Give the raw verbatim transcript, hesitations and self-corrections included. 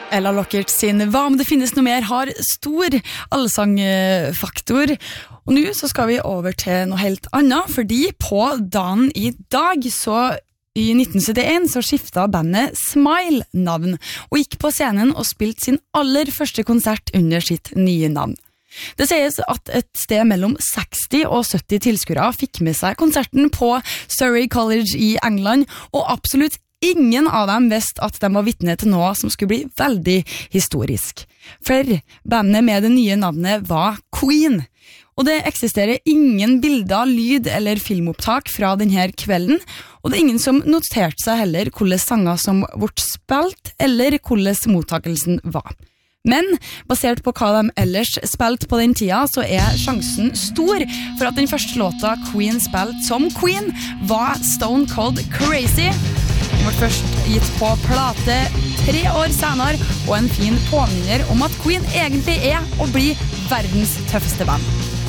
Ella Lockert sin Hva om det finnes noe mer har stor allsangfaktor. Og nå så skal vi over til noe helt annet, fordi på dagen i dag så i nitten syttien så skiftet bandet Smile navn, og gikk på scenen og spilte sin aller første konsert under sitt nye navn. Det sies at et sted mellom seksti og sytti tilskuere fikk med seg konserten på Surrey College i England, og absolutt ingen av dem visste at de var vitne til noe som skulle bli veldig historisk. For bandet med det nye navnet var Queen. Og det eksisterer ingen bilder, lyd eller filmopptak fra denne kvelden, og det er ingen som noterte seg heller hvordan sanger som ble spilt, eller hvordan mottakelsen var. Men basert på hva de ellers spilte på den tida, så er sjansen stor for at den første låta Queen spilte som Queen var Stone Cold Crazy. Den ble først gitt på plate tre år senere, og en fin påminner om at Queen egentlig er og blir verdens tøffeste band.